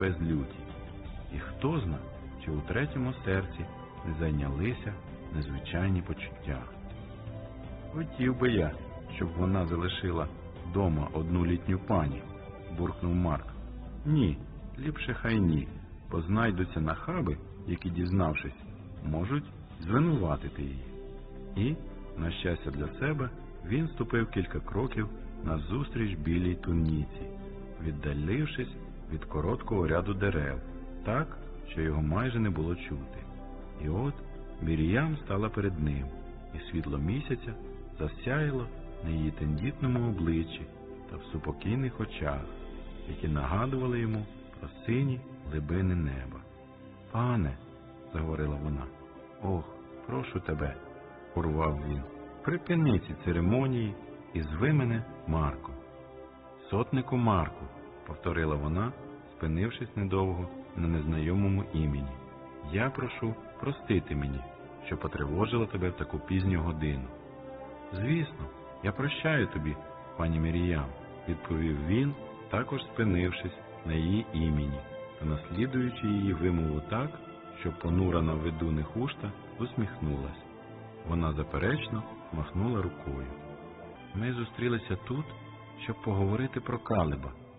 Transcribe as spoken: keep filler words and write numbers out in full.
безлюдій. І хто зна, чи у третьому серці не зайнялися незвичайні почуття. Хотів би я, щоб вона залишила вдома одну літню пані, буркнув Марк. Ні, ліпше хай ні, бо знайдуться нахаби, які, дізнавшись, можуть звинуватити її. І, на щастя для себе, він ступив кілька кроків назустріч білій туніці, віддалившись від короткого ряду дерев, так, що його майже не було чути. І от Мір'ям стала перед ним, і світло місяця засяяло на її тендітному обличчі та в супокійних очах, які нагадували йому про сині глибини неба. «Пане», – заговорила вона, – «ох, прошу тебе», – урвав він, – «припини ці церемонії і зви мене Марко». «Сотнику Марку», – повторила вона, спинившись недовго на незнайомому імені, – «я прошу простити мені, що потривожила тебе в таку пізню годину». «Звісно, я прощаю тобі, пані Мір'ям», – відповів він, також спинившись на її імені та наслідуючи її вимову так, що понура на виду Нехушта усміхнулась. Вона заперечно махнула рукою. «Ми зустрілися тут, щоб поговорити про Калеба»,